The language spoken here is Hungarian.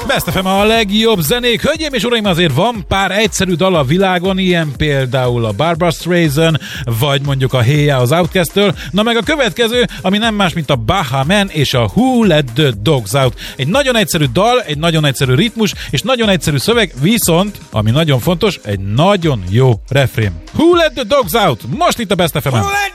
Best FM a legjobb zenék. Hölgyeim és uraim, azért van pár egyszerű dal a világon, ilyen például a Barbra Streisand, vagy mondjuk a Hey Ya az Outkast-től. Na meg a következő, ami nem más, mint a Baha Man és a Who Let the Dogs Out. Egy nagyon egyszerű dal, egy nagyon egyszerű ritmus, és nagyon egyszerű szöveg, viszont, ami nagyon fontos, egy nagyon jó refrén. Who Let the Dogs Out? Most itt a Best FM-en.